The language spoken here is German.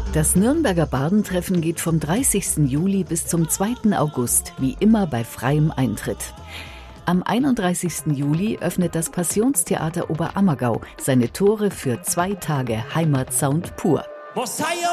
Das Nürnberger Bardentreffen geht vom 30. Juli bis zum 2. August, wie immer bei freiem Eintritt. Am 31. Juli öffnet das Passionstheater Oberammergau seine Tore für 2 Tage Heimatsound pur.